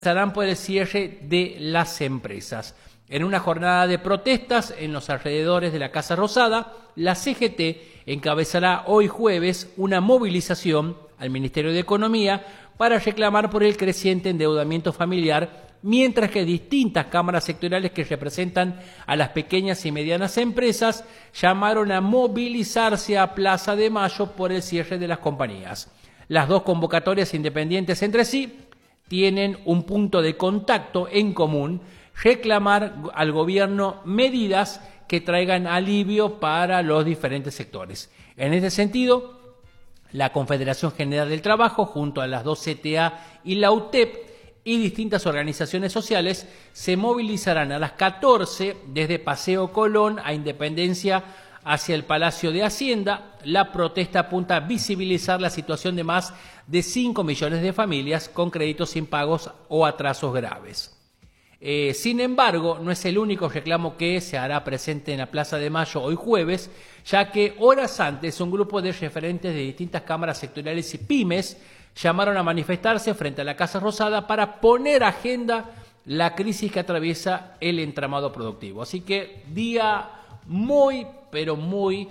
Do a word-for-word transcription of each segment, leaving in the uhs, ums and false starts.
estarán por el cierre de las empresas. En una jornada de protestas en los alrededores de la Casa Rosada, la C G T encabezará hoy jueves una movilización al Ministerio de Economía para reclamar por el creciente endeudamiento familiar, mientras que distintas cámaras sectoriales que representan a las pequeñas y medianas empresas llamaron a movilizarse a Plaza de Mayo por el cierre de las compañías. Las dos convocatorias independientes entre sí tienen un punto de contacto en común: reclamar al gobierno medidas que traigan alivio para los diferentes sectores. En este sentido, la Confederación General del Trabajo, junto a las dos C T A y la U T E P y distintas organizaciones sociales, se movilizarán a las catorce desde Paseo Colón a Independencia hacia el Palacio de Hacienda. La protesta apunta a visibilizar la situación de más de cinco millones de familias con créditos impagos o atrasos graves. Eh, sin embargo, no es el único reclamo que se hará presente en la Plaza de Mayo hoy jueves, ya que horas antes un grupo de referentes de distintas cámaras sectoriales y pymes llamaron a manifestarse frente a la Casa Rosada para poner agenda la crisis que atraviesa el entramado productivo. Así que día muy, pero muy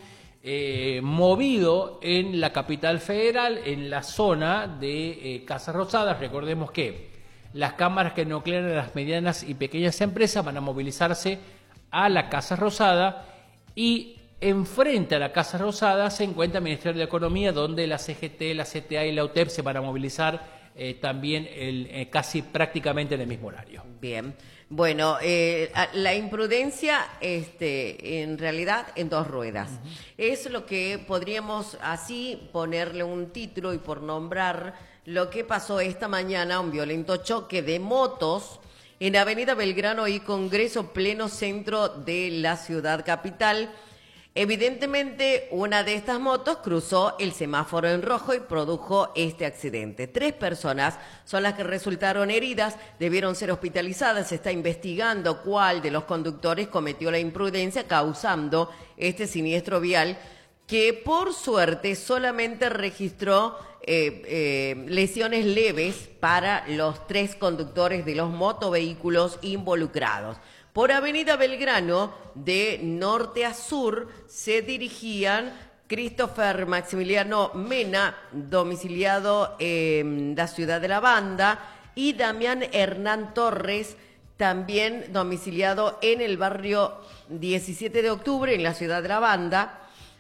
eh, movido en la capital federal, en la zona de eh, Casa Rosada. Recordemos que las cámaras que nuclean a las medianas y pequeñas empresas van a movilizarse a la Casa Rosada, y enfrente a la Casa Rosada se encuentra el Ministerio de Economía, donde la C G T, la C T A y la U T E P se van a movilizar eh, también el, eh, casi prácticamente en el mismo horario. Bien, bueno, eh, la imprudencia este, en realidad en dos ruedas. Uh-huh. Es lo que podríamos así ponerle un título y por nombrar lo que pasó esta mañana, un violento choque de motos en Avenida Belgrano y Congreso, pleno centro de la ciudad capital. Evidentemente, una de estas motos cruzó el semáforo en rojo y produjo este accidente. Tres personas son las que resultaron heridas, debieron ser hospitalizadas. Se está investigando cuál de los conductores cometió la imprudencia causando este siniestro vial, que por suerte solamente registró eh, eh, lesiones leves para los tres conductores de los motovehículos involucrados. Por Avenida Belgrano, de norte a sur, se dirigían Christopher Maximiliano Mena, domiciliado en la ciudad de La Banda, y Damián Hernán Torres, también domiciliado en el barrio diecisiete de octubre, en la ciudad de La Banda.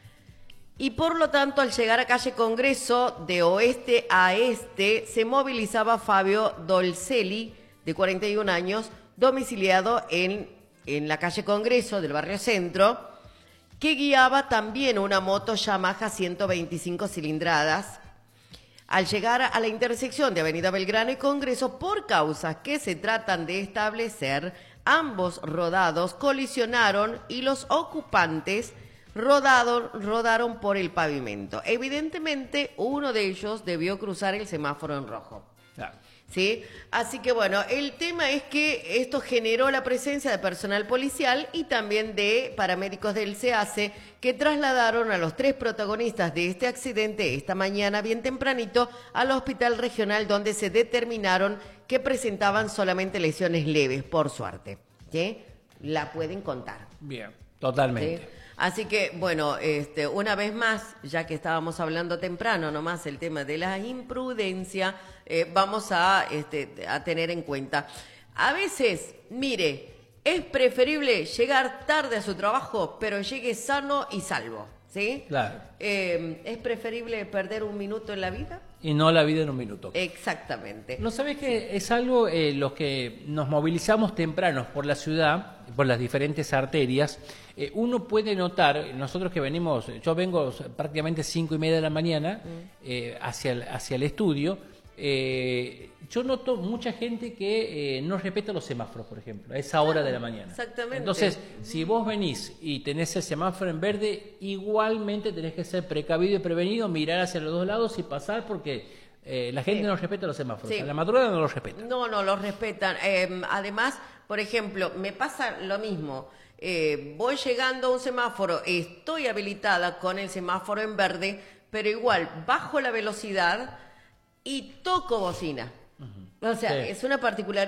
Y por lo tanto, al llegar a calle Congreso, de oeste a este, se movilizaba Fabio Dolcelli, de cuarenta y un años, domiciliado en, en la calle Congreso del barrio Centro, que guiaba también una moto Yamaha ciento veinticinco cilindradas. Al llegar a la intersección de Avenida Belgrano y Congreso, por causas que se tratan de establecer, ambos rodados colisionaron y los ocupantes rodaron, rodaron por el pavimento. Evidentemente, uno de ellos debió cruzar el semáforo en rojo. Claro. ¿Sí? Así que bueno, el tema es que esto generó la presencia de personal policial y también de paramédicos del SEACE, que trasladaron a los tres protagonistas de este accidente esta mañana bien tempranito al hospital regional, donde se determinaron que presentaban solamente lesiones leves, por suerte. ¿Sí? La pueden contar. Bien, totalmente. ¿Sí? Así que, bueno, este, una vez más, ya que estábamos hablando temprano nomás el tema de la imprudencia, eh, vamos a, este, a tener en cuenta. A veces, mire, es preferible llegar tarde a su trabajo, pero llegue sano y salvo, ¿sí? Claro. Eh, ¿Es preferible perder un minuto en la vida? Y no la vida en un minuto. Exactamente. ¿No sabés que es algo, eh, los que nos movilizamos tempranos por la ciudad, por las diferentes arterias, eh, uno puede notar, nosotros que venimos, yo vengo prácticamente cinco y media de la mañana mm. eh, hacia, el, hacia el estudio, eh, yo noto mucha gente que eh, no respeta los semáforos, por ejemplo, a esa hora de la mañana. Exactamente. Entonces, si vos venís y tenés el semáforo en verde, igualmente tenés que ser precavido y prevenido, mirar hacia los dos lados y pasar, porque eh, la gente sí. no respeta los semáforos. Sí. A la madrugada no los respetan. No, no los respetan. Eh, además, por ejemplo, me pasa lo mismo. Eh, voy llegando a un semáforo, estoy habilitada con el semáforo en verde, pero igual bajo la velocidad y toco bocina. Uh-huh. O sea, Sí. es una particularidad